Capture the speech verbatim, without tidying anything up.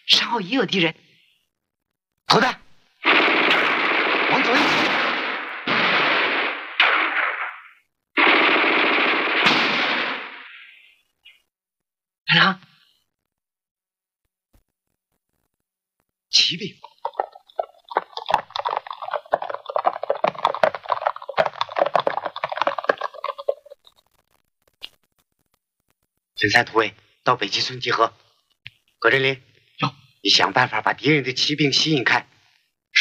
身后也有敌人。投弹，往左一走。排长，骑兵。分散突围，到北极村集合。葛振林， 有， 你想办法把敌人的骑兵吸引开，